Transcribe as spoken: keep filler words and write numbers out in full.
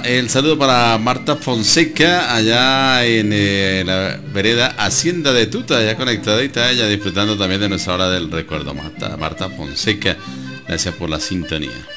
el saludo para Marta Fonseca, allá en eh, la vereda Hacienda de Tuta, ya conectadita ella, disfrutando también de nuestra hora del recuerdo. Marta, Marta Fonseca, gracias por la sintonía.